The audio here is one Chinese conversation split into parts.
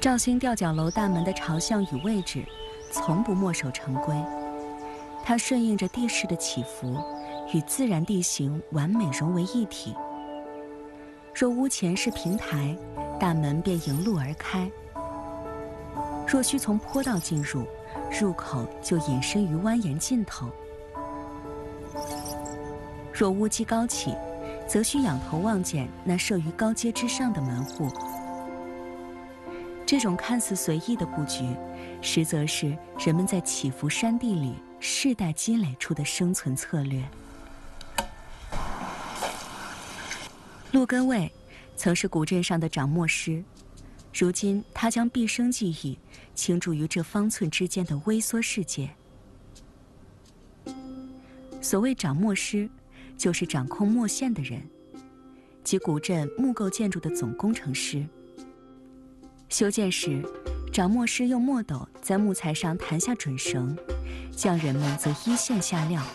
肇兴吊脚楼大门的朝向与位置，从不墨守成规，它顺应着地势的起伏，与自然地形完美融为一体。若屋前是平台，大门便迎路而开；若需从坡道进入，入口就隐身于蜿蜒尽头。若屋基高起，则需仰头望见那设于高阶之上的门户。这种看似随意的布局，实则是人们在起伏山地里世代积累出的生存策略。陆根卫曾是古镇上的掌墨师，如今他将毕生记忆倾注于这方寸之间的微缩世界。所谓掌墨师，就是掌控墨线的人，即古镇木构建筑的总工程师。修建时，掌墨师用墨斗在木材上弹下准绳，匠人们则依线下料。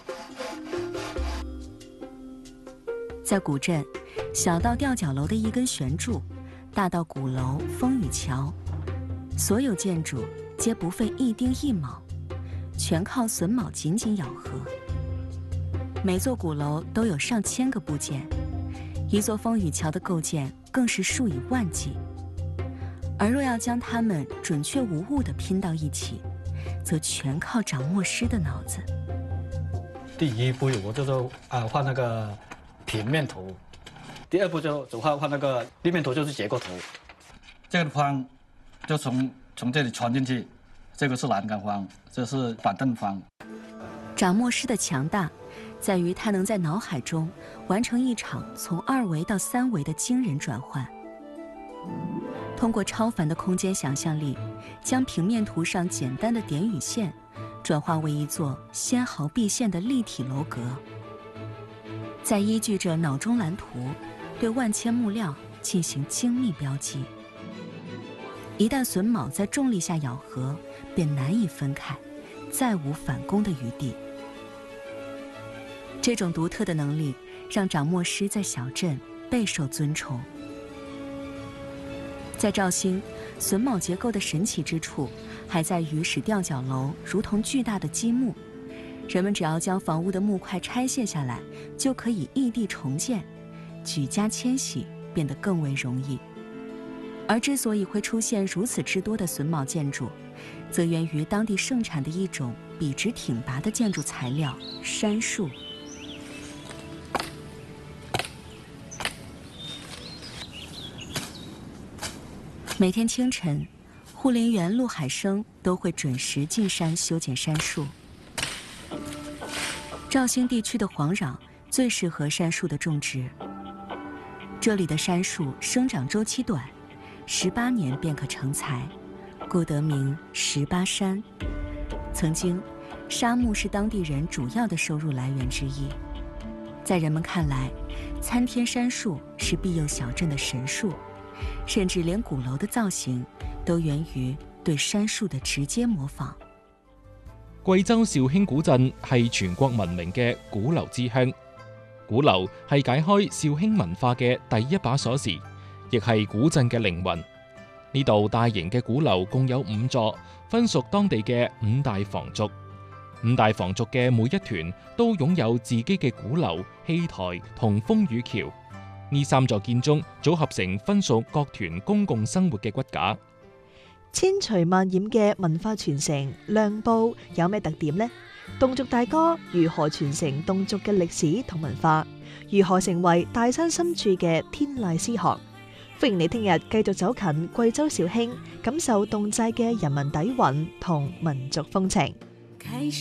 在古镇，小到吊脚楼的一根悬柱，大到鼓楼、风雨桥，所有建筑皆不费一丁一卯，全靠榫卯紧紧咬合。每座鼓楼都有上千个部件，一座风雨桥的构建更是数以万计。而若要将它们准确无误地拼到一起，则全靠掌墨师的脑子。 第一步我就是画那个平面图，第二步就画那个立面图，就是结构图。这个方就从这里穿进去，这个是栏杆方，这是板凳方。 掌墨师的强大，在于他能在脑海中完成一场从2维到3维的惊人转换。通过超凡的空间想象力，将平面图上简单的点与线，转化为一座纤毫毕现的立体楼阁。再依据着脑中蓝图，对万千木料进行精密标记。一旦榫卯在重力下咬合，便难以分开，再无反攻的余地。这种独特的能力，让掌墨师在小镇备受尊崇。在肇兴，榫卯结构的神奇之处，还在于使吊脚楼如同巨大的积木，人们只要将房屋的木块拆卸下来，就可以异地重建，举家迁徙变得更为容易。而之所以会出现如此之多的榫卯建筑，则源于当地盛产的一种笔直挺拔的建筑材料——杉树。每天清晨，护林员陆海生都会准时进山修剪杉树。肇兴地区的黄壤最适合杉树的种植，这里的杉树生长周期短，18年便可成材，故得名18杉。曾经，杉木是当地人主要的收入来源之一。在人们看来，参天杉树是庇佑小镇的神树，甚至连鼓楼的造型都源於對杉樹的直接模仿。 貴州肇興古鎮係全國聞名嘅鼓樓之鄉，鼓樓係解開肇興文化嘅第一把鎖匙，亦係古鎮嘅靈魂。呢度大型嘅鼓樓共有5座，分屬當地嘅5大房族。5大房族嘅每一團都擁有自己嘅鼓樓、戲台同風雨橋。呢3座建築組合成分屬各團公共生活嘅骨架。 千錘萬染嘅文化傳承亮報有咩特點呢？侗族大歌如何傳承侗族嘅歷史同文化？如何成為大山深處嘅天籟詩行？歡迎你聽日繼續走近貴州肇興，感受侗寨嘅人民底蘊同民族風情。